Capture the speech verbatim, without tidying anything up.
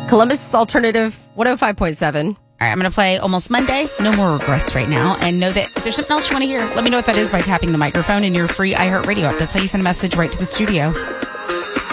Columbus Alternative one oh five point seven. All right, I'm going to play Almost Monday. No more regrets right now. And know that if there's something else you want to hear, let me know what that is by tapping the microphone in your free iHeartRadio app. That's how you send a message right to the studio.